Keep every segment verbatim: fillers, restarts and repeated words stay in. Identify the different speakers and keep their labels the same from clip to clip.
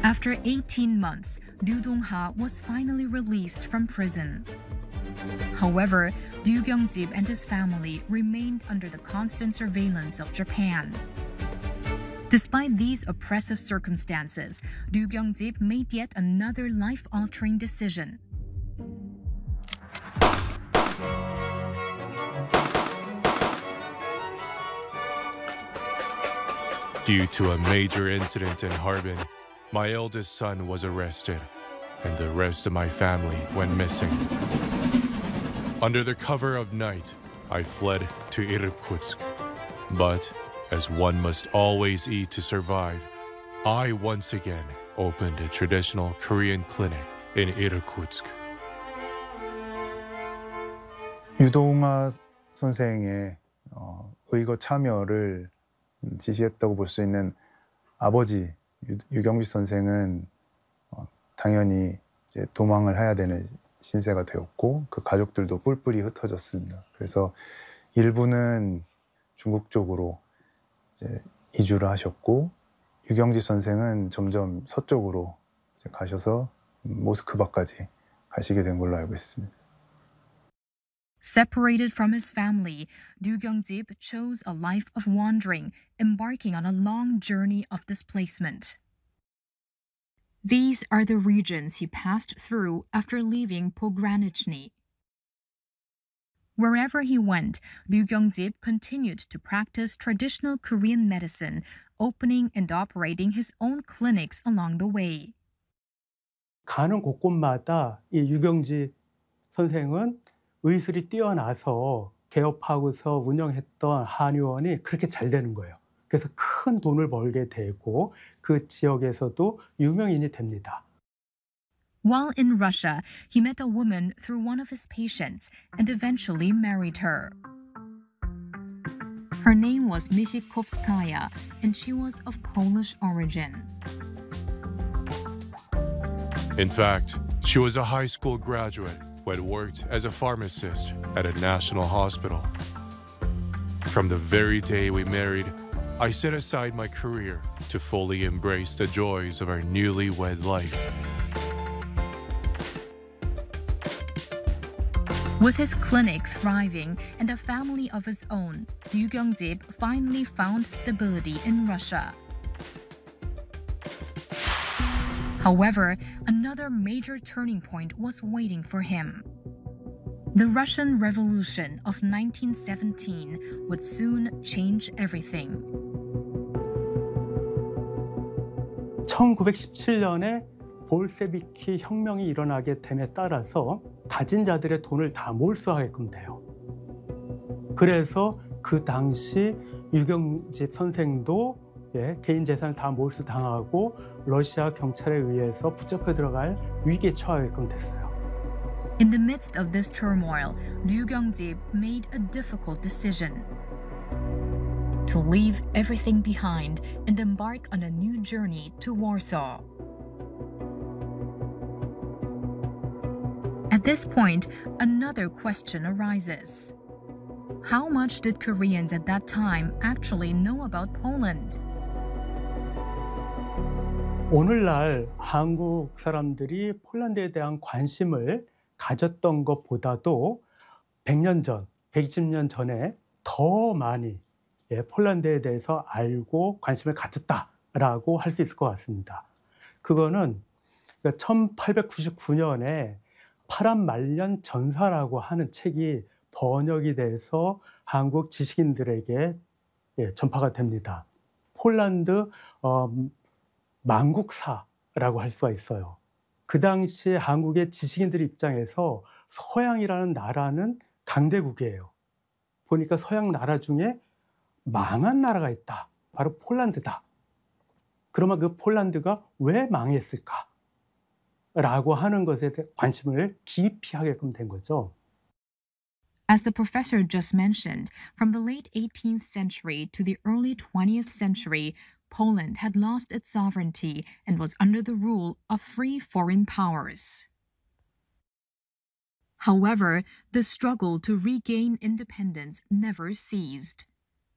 Speaker 1: After eighteen months, Ryu Dong-ha was finally released from prison. However, Ryu Kyung-jip and his family remained under the constant surveillance of Japan. Despite these oppressive circumstances, Ryu Kyung-jip made yet another life-altering decision.
Speaker 2: Due to a major incident in Harbin, my eldest son was arrested, and the rest of my family went missing. Under the cover of night, I fled to Irkutsk. But, as one must always eat to survive, I once again opened a traditional Korean clinic in Irkutsk.
Speaker 3: 유동하 선생의 어, 의거 참여를 지시했다고 볼 수 있는 아버지 유, 유경비 선생은 어, 당연히 이제 도망을 해야 되는 신세가 되었고 그 가족들도 뿔뿔이 흩어졌습니다. 그래서 일부는 중국 쪽으로 이제 이주를 하셨고 유경지 선생은 점점 서쪽으로 이제 가셔서 모스크바까지 가시게 된 걸로 알고 있습니다.
Speaker 1: Separated from his family, Ryu Kyung-jip chose a life of wandering, embarking on a long journey of displacement. These are the regions he passed through after leaving Pogranichny. Wherever he went, Ryu Kyung-jip continued to practice traditional Korean medicine, opening and operating his own clinics along the way.
Speaker 4: 가는 곳곳마다 이 유경지 선생은 의술이 뛰어나서 개업하고서 운영했던 한의원이 그렇게 잘 되는 거예요. 그래서 큰 돈을 벌게 되고 그 지역에서도 유명인이 됩니다.
Speaker 1: While in Russia, he met a woman through one of his patients and eventually married her. Her name was Misikovskaya, and she was of Polish origin.
Speaker 2: In fact, she was a high school graduate who had worked as a pharmacist at a national hospital. From the very day we married, I set aside my career to fully embrace the joys of our newlywed life.
Speaker 1: With his clinic thriving and a family of his own, Ryu Kyung-jip finally found stability in Russia. However, another major turning point was waiting for him. The Russian Revolution of nineteen seventeen would soon change everything.
Speaker 4: 천구백십칠 년에 볼세비키 혁명이 일어나게 됨에 따라서 가진 자들의 돈을 다 몰수하게끔 돼요. 그래서 그 당시 유경집 선생도 예, 개인 재산을 다 몰수당하고 러시아 경찰에 의해서 붙잡혀 들어갈 위기에 처하게끔 됐어요.
Speaker 1: In the midst of this turmoil, Ryu Kyung-jip made a difficult decision: to leave everything behind and embark on a new journey to Warsaw. At this point, another question arises. How much did Koreans at that time actually know about Poland?
Speaker 4: 오늘날 한국 사람들이 폴란드에 대한 관심을 가졌던 것보다도 백 년 전, 백이십 년 전에 더 많이 예, 폴란드에 대해서 알고 관심을 가졌다라고 할 수 있을 것 같습니다. 그거는 천팔백구십구 년에 파란말년 전사라고 하는 책이 번역이 돼서 한국 지식인들에게 예, 전파가 됩니다. 폴란드 어, 망국사라고 할 수가 있어요. 그 당시에 한국의 지식인들 입장에서 서양이라는 나라는 강대국이에요. 보니까 서양 나라 중에 망한 나라가 있다. 바로 폴란드다. 그러면 그 폴란드가 왜 망했을까? 라고 하는 것에 대해 관심을 깊이 하게끔 된 거죠.
Speaker 1: As the professor just mentioned, from the late eighteenth century to the early twentieth century, Poland had lost its sovereignty and was under the rule of three foreign powers. However, the struggle to regain independence never ceased.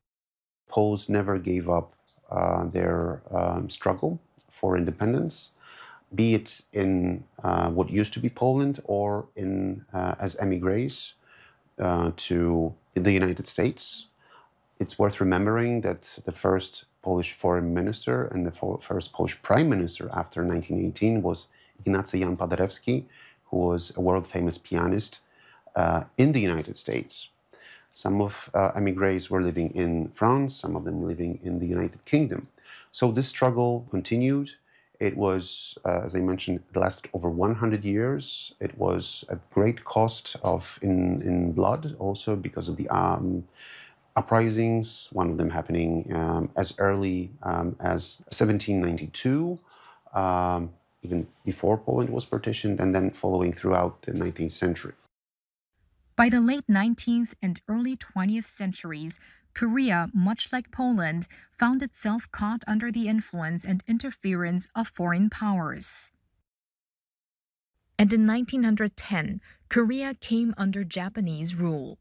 Speaker 5: Poles never gave up uh, their um, struggle for independence. be it in uh, what used to be Poland or in uh, as emigres uh, to the United States. It's worth remembering that the first Polish foreign minister and the first Polish prime minister after nineteen eighteen was Ignacy Jan Paderewski, who was a world-famous pianist uh, in the United States. Some of uh, emigres were living in France, some of them living in the United Kingdom. So this struggle continued. It was, uh, as I mentioned, it lasted over one hundred years. It was at great cost of in, in blood, also because of the um, uprisings, one of them happening um, as early um, as seventeen ninety-two, um, even before Poland was partitioned, and then following throughout the nineteenth century.
Speaker 1: By the late nineteenth and early twentieth centuries, Korea, much like Poland, found itself caught under the influence and interference of foreign powers. And in nineteen ten, Korea came under Japanese rule.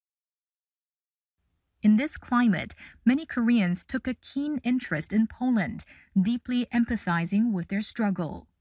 Speaker 1: In this climate, many Koreans took a keen interest in Poland, deeply empathizing with their struggle.